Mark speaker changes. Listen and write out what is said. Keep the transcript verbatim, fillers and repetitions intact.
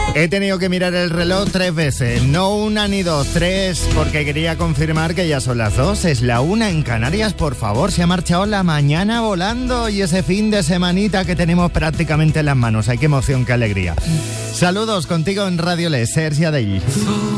Speaker 1: He tenido que mirar el reloj tres veces, no una ni dos, tres, porque quería confirmar que ya son las dos. Es la una en Canarias, por favor. Se ha marchado la mañana volando y ese fin de semanita que tenemos prácticamente en las manos. Ay, qué emoción, qué alegría. Saludos contigo en Radio Les, Sergi Adell.